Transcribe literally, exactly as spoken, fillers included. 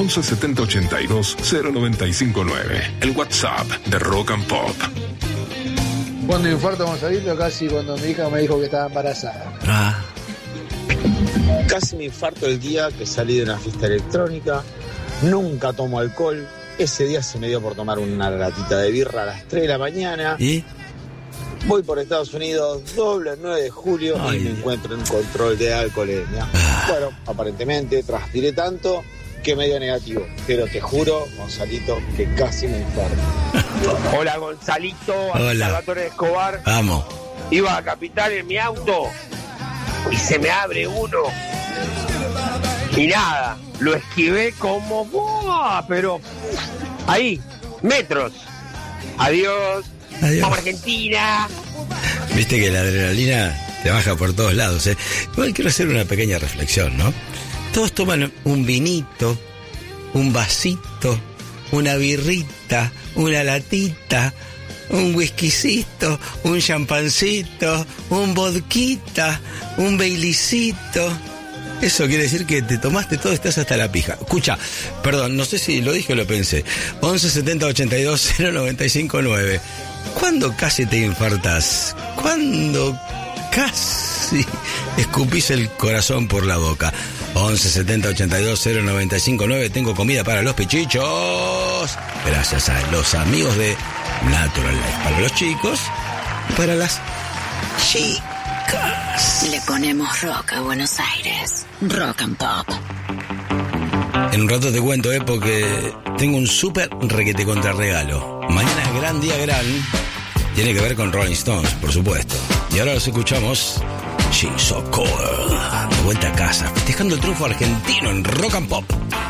once setenta ochenta y dos cero noventa y cinco nueve. El WhatsApp de Rock and Pop. Cuando infarto vamos a irlo, casi cuando mi hija me dijo que estaba embarazada. Ah. Casi me infarto el día que salí de una fiesta electrónica. Nunca tomo alcohol. Ese día se me dio por tomar una latita de birra a las tres de la mañana. ¿Y? Voy por Estados Unidos, doble el nueve de julio. Ay, y me encuentro en control de alcoholemia. Ah. Bueno, aparentemente transpiré tanto que me dio negativo. Pero te juro, Gonzalito, que casi me infarto. Hola, Gonzalito. Hola. Salvatore Escobar. Vamos. Iba a Capital en mi auto y se me abre uno. Y nada, lo esquivé como... ¡buah! Pero ahí, metros. Adiós. Adiós. Vamos a Argentina. Viste que la adrenalina te baja por todos lados, ¿eh? Igual quiero hacer una pequeña reflexión, ¿no? Todos toman un vinito, un vasito, una birrita, una latita, un whiskycito, un champancito, un vodquita, un bailicito. Eso quiere decir que te tomaste todo, estás hasta la pija. Escucha, perdón, no sé si lo dije o lo pensé. once setenta ochenta y dos cero noventa y cinco nueve. ¿Cuándo casi te infartás? ¿Cuándo casi escupís el corazón por la boca? once setenta ochenta y dos cero noventa y cinco nueve. Tengo comida para los pichichos. Gracias a los amigos de Natural Life. Para los chicos y para las chicas. Le ponemos rock a Buenos Aires. Rock and Pop. En un rato te cuento, eh, porque tengo un súper requete contra regalo. Mañana gran día gran. Tiene que ver con Rolling Stones, por supuesto. Y ahora los escuchamos. She's So Cold. De vuelta a casa, festejando el triunfo argentino en Rock and Pop.